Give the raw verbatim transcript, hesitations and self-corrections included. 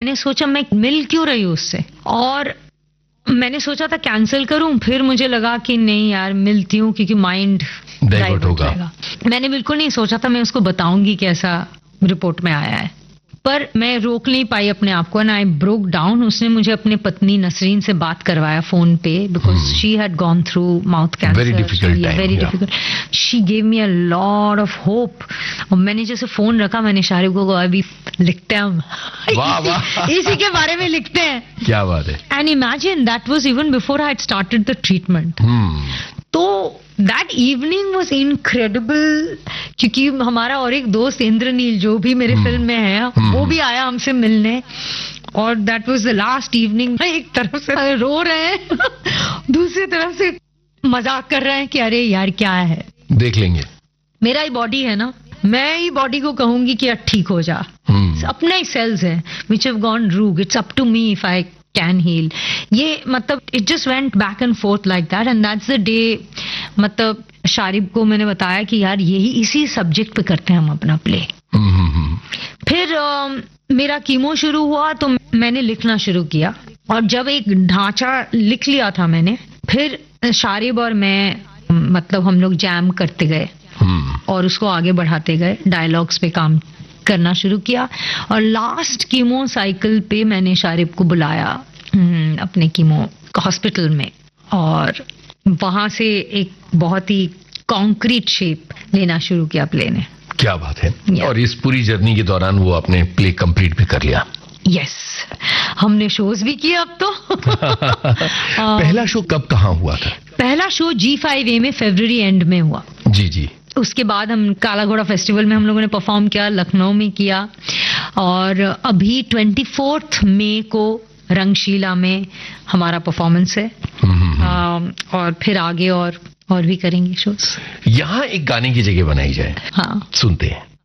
मैंने सोचा मैं मिल क्यों रही हूँ उससे, और मैंने सोचा था कैंसिल करूं, फिर मुझे लगा कि नहीं यार मिलती हूँ क्योंकि माइंड डाइवर्ट होगा। मैंने बिल्कुल नहीं सोचा था मैं उसको बताऊंगी कि ऐसा रिपोर्ट में आया है, पर मैं रोक नहीं पाई अपने आप को एंड आई ब्रोक डाउन। उसने मुझे अपने पत्नी नसरीन से बात करवाया फोन पे, because she had gone through mouth cancer, very difficult time, very difficult. She gave me a lot of hope. और मैंने जैसे फोन रखा, मैंने शाहरुख को कहा अभी लिखते हैं हम, वाह वाह, इसी के बारे में लिखते हैं। क्या बात है। And imagine that was even before I had started the treatment. तो दैट इवनिंग वाज इनक्रेडिबल, क्योंकि हमारा और एक दोस्त इंद्रनील जो भी मेरे फिल्म में है, वो भी आया हमसे मिलने, और that was the last evening. एक तरफ से रो रहे हैं, दूसरी तरफ से मजाक कर रहे हैं कि अरे यार क्या है, देख लेंगे, मेरा ही बॉडी है ना, मैं ही बॉडी को कहूंगी कि यार ठीक हो जा। अपने ही सेल्स हैं which have gone Rig, it's up to me if I can heal. ये मतलब it just went back and fourth like that, and that's the day मतलब शारिब को मैंने बताया कि यार यही इसी सब्जेक्ट पे करते हैं हम अपना प्ले। फिर uh, मेरा कीमो शुरू हुआ तो मैंने लिखना शुरू किया, और जब एक ढांचा लिख लिया था मैंने, फिर शारिब और मैं मतलब हम लोग जैम करते गए और उसको आगे बढ़ाते गए, डायलॉग्स पे काम करना शुरू किया। और लास्ट कीमो साइकिल पे मैंने शारिब को बुलाया अपने कीमो हॉस्पिटल में, और वहां से एक बहुत ही कॉन्क्रीट शेप लेना शुरू किया प्ले ने। क्या बात है। yeah. और इस पूरी जर्नी के दौरान वो अपने प्ले कंप्लीट भी कर लिया। Yes yes. हमने शोज भी किए अब तो। पहला शो कब कहाँ हुआ था? पहला शो जी फाइव ए में फरवरी एंड में हुआ। जी जी। उसके बाद हम काला घोड़ा फेस्टिवल में हम लोगों ने परफॉर्म किया, लखनऊ में किया, और अभी ट्वेंटी फोर्थ मई को रंगशीला में हमारा परफॉर्मेंस है। आ, और फिर आगे और और भी करेंगे शोज। यहाँ एक गाने की जगह बनाई जाए। हाँ, सुनते हैं।